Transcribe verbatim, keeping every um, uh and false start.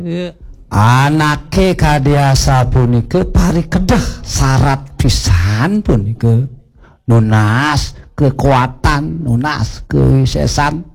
Anake kadiasa punika parikedah syarat pisan punika nunas kekuatan nunas kewisesan